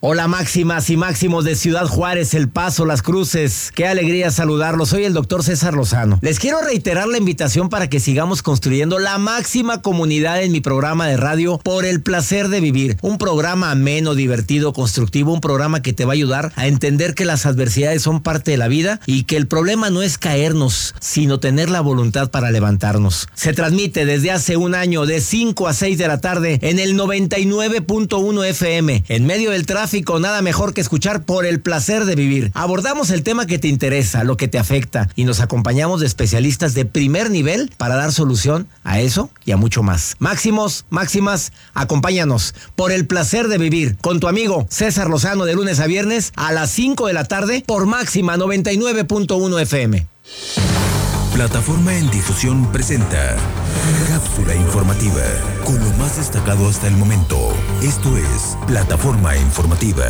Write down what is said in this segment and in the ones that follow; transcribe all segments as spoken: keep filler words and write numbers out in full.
Hola máximas y máximos de Ciudad Juárez, El Paso, Las Cruces. Qué alegría saludarlos. Soy el doctor César Lozano. Les quiero reiterar la invitación para que sigamos construyendo la máxima comunidad en mi programa de radio Por el Placer de Vivir. Un programa ameno, divertido, constructivo, un programa que te va a ayudar a entender que las adversidades son parte de la vida y que el problema no es caernos, sino tener la voluntad para levantarnos. Se transmite desde hace un año de cinco a seis de la tarde en el noventa y nueve punto uno F M. En medio del tráfico, nada mejor que escuchar Por el Placer de Vivir. Abordamos el tema que te interesa, lo que te afecta, y nos acompañamos de especialistas de primer nivel para dar solución a eso y a mucho más. Máximos, máximas, acompáñanos. Por el Placer de Vivir, con tu amigo César Lozano, de lunes a viernes a las cinco de la tarde por Máxima noventa y nueve punto uno F M. Plataforma en Difusión presenta Cápsula Informativa, con lo más destacado hasta el momento. Esto es Plataforma Informativa.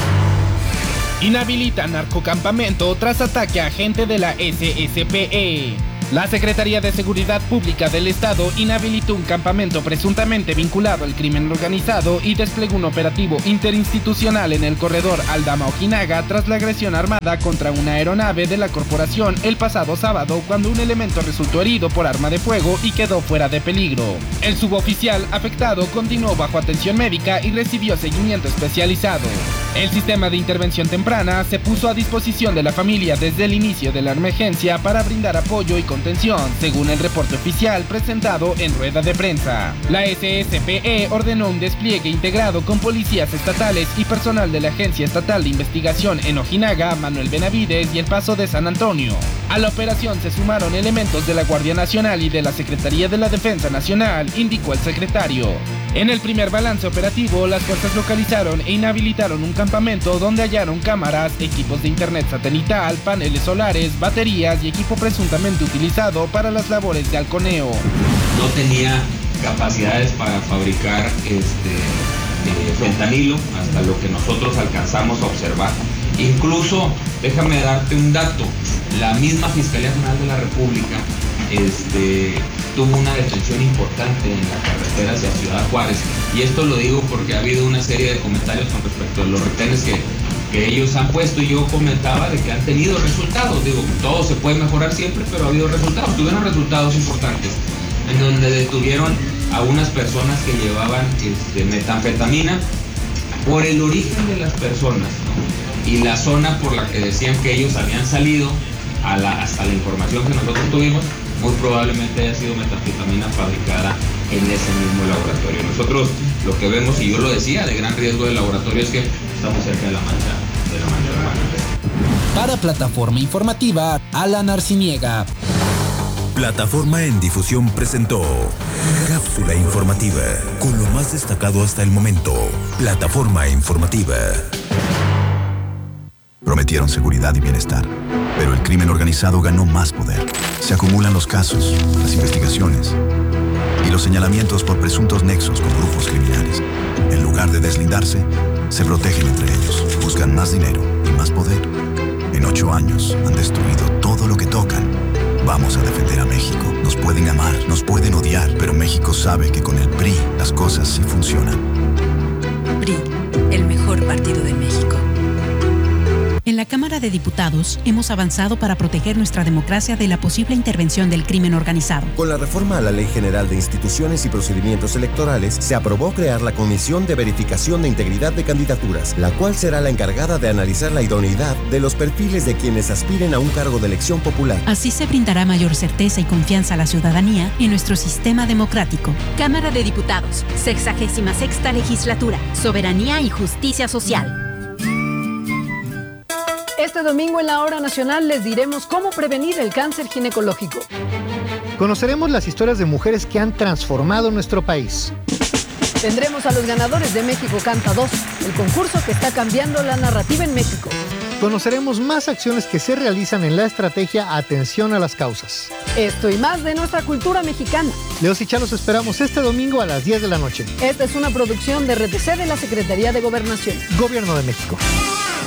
Inhabilita narcocampamento tras ataque a agente de la S S P E. La Secretaría de Seguridad Pública del Estado inhabilitó un campamento presuntamente vinculado al crimen organizado y desplegó un operativo interinstitucional en el corredor Aldama-Ojinaga tras la agresión armada contra una aeronave de la corporación el pasado sábado, cuando un elemento resultó herido por arma de fuego y quedó fuera de peligro. El suboficial afectado continuó bajo atención médica y recibió seguimiento especializado. El sistema de intervención temprana se puso a disposición de la familia desde el inicio de la emergencia para brindar apoyo y contención, según el reporte oficial presentado en rueda de prensa. La S S P E ordenó un despliegue integrado con policías estatales y personal de la Agencia Estatal de Investigación en Ojinaga, Manuel Benavides y El Paso de San Antonio. A la operación se sumaron elementos de la Guardia Nacional y de la Secretaría de la Defensa Nacional, indicó el secretario. En el primer balance operativo, las fuerzas localizaron e inhabilitaron un campamento donde hallaron cámaras, equipos de internet satelital, paneles solares, baterías y equipo presuntamente utilizado para las labores de halconeo. No tenía capacidades para fabricar este, eh, fentanilo, hasta lo que nosotros alcanzamos a observar. Incluso, déjame darte un dato, la misma Fiscalía General de la República este, tuvo una detención importante en la carretera hacia Ciudad Juárez, y esto lo digo porque ha habido una serie de comentarios con respecto a los retenes que, que ellos han puesto, y yo comentaba de que han tenido resultados. Digo, todo se puede mejorar siempre, pero ha habido resultados, tuvieron resultados importantes, en donde detuvieron a unas personas que llevaban este, metanfetamina por el origen de las personas, ¿no? Y la zona por la que decían que ellos habían salido, a la, hasta la información que nosotros tuvimos, muy probablemente haya sido metanfetamina fabricada en ese mismo laboratorio. Nosotros lo que vemos, y yo lo decía, de gran riesgo del laboratorio, es que estamos cerca de la mancha, de la mancha urbana. Para Plataforma Informativa, Alan Arciniega. Plataforma en Difusión presentó Cápsula Informativa, con lo más destacado hasta el momento. Plataforma Informativa. Prometieron seguridad y bienestar, pero el crimen organizado ganó más poder. Se acumulan los casos, las investigaciones y los señalamientos por presuntos nexos con grupos criminales. En lugar de deslindarse, se protegen entre ellos, buscan más dinero y más poder. En ocho años han destruido todo lo que tocan. Vamos a defender a México. Nos pueden amar, nos pueden odiar, pero México sabe que con el P R I las cosas sí funcionan. P R I, el mejor partido de México. En la Cámara de Diputados hemos avanzado para proteger nuestra democracia de la posible intervención del crimen organizado. Con la reforma a la Ley General de Instituciones y Procedimientos Electorales, se aprobó crear la Comisión de Verificación de Integridad de Candidaturas, la cual será la encargada de analizar la idoneidad de los perfiles de quienes aspiren a un cargo de elección popular. Así se brindará mayor certeza y confianza a la ciudadanía en nuestro sistema democrático. Cámara de Diputados, sexagésima sexta legislatura, soberanía y justicia social. Este domingo en la Hora Nacional les diremos cómo prevenir el cáncer ginecológico. Conoceremos las historias de mujeres que han transformado nuestro país. Tendremos a los ganadores de México Canta dos, el concurso que está cambiando la narrativa en México. Conoceremos más acciones que se realizan en la estrategia Atención a las Causas. Esto y más de nuestra cultura mexicana. Leos y Chá los esperamos este domingo a las diez de la noche. Esta es una producción de R T C de la Secretaría de Gobernación. Gobierno de México.